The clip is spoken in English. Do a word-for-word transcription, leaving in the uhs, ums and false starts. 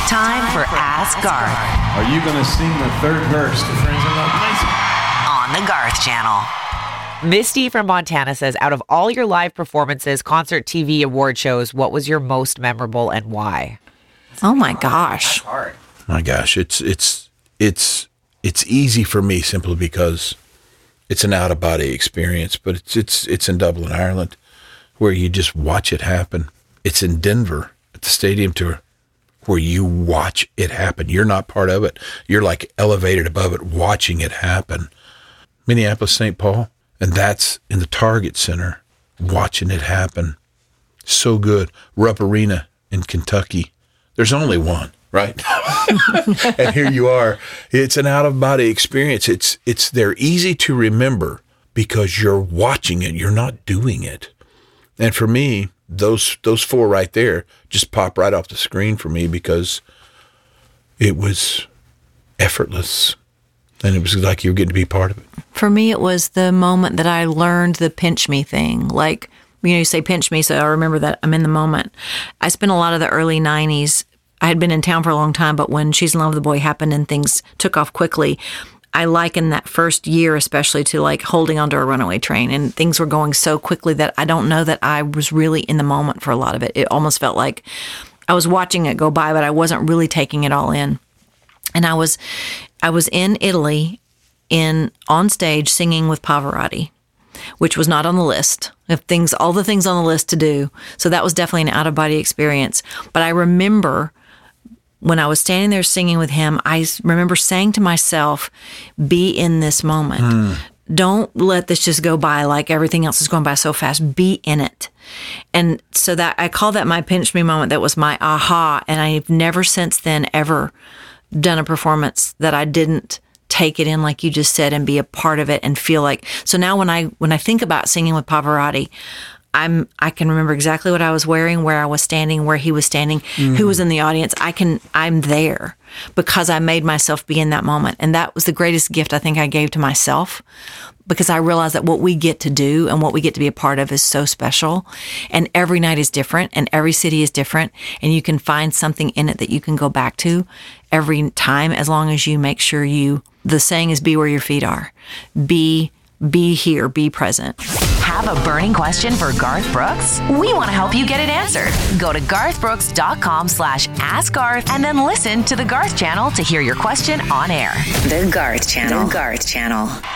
Time for Ask Garth. Are you going to sing the third verse to Friends in Love? On the Garth Channel. Misty from Montana says, out of all your live performances, concert, T V, award shows, what was your most memorable and why? Oh my gosh. That's hard. My gosh, it's it's it's it's easy for me simply because it's an out of body experience, but it's it's it's in Dublin, Ireland, where you just watch it happen. It's in Denver at the stadium tour where you watch it happen. You're not part of it. You're like elevated above it, watching it happen. Minneapolis, Saint Paul, and that's in the Target Center, watching it happen. So good. Rupp Arena in Kentucky. There's only one, right? And here you are. It's an out-of-body experience. It's it's they're easy to remember because you're watching it. You're not doing it. And for me, those those four right there just pop right off the screen for me because it was effortless. And it was like you were getting to be part of it. For me, it was the moment that I learned the pinch me thing. Like, you know, you say pinch me, so I remember that I'm in the moment. I spent a lot of the early nineties. I had been in town for a long time, but when She's in Love with the Boy happened and things took off quickly, I liken that first year especially to like holding onto a runaway train, and things were going so quickly that I don't know that I was really in the moment for a lot of it. It almost felt like I was watching it go by, but I wasn't really taking it all in. And I was, I was in Italy, in on stage singing with Pavarotti, which was not on the list of things, all the things on the list to do. So that was definitely an out of body experience. But I remember when I was standing there singing with him, I remember saying to myself, "Be in this moment. Mm. Don't let this just go by like everything else is going by so fast. Be in it." And so that I call that my pinch me moment. That was my aha. And I've never since then ever done a performance that I didn't take it in, like you just said, and be a part of it and feel like. So now when I when I think about singing with Pavarotti, I'm I can remember exactly what I was wearing, where I was standing, where he was standing, mm. who was in the audience. I can I'm there because I made myself be in that moment, and that was the greatest gift I think I gave to myself, because I realized that what we get to do and what we get to be a part of is so special, and every night is different, and every city is different, and you can find something in it that you can go back to every time, as long as you make sure you. The saying is, be where your feet are. Be, be here, be present. Have a burning question for Garth Brooks? We want to help you get it answered. Go to garthbrooks.com slash ask Garth and then listen to the Garth Channel to hear your question on air. The Garth Channel. The Garth Channel.